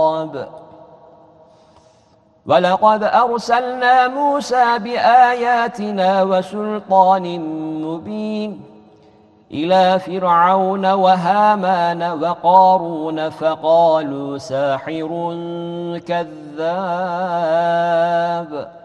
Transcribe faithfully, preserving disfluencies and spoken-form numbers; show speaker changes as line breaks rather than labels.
ولقد أرسلنا موسى بآياتنا وسلطان مبين إلى فرعون وهامان وقارون فقالوا ساحر كذاب